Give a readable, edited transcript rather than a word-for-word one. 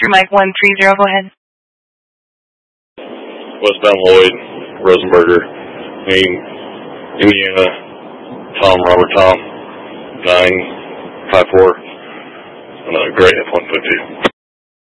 through Mike 130, go ahead. Westbound Lloyd, Rosenberger, Indiana, Robert Tom, 954, great F-150.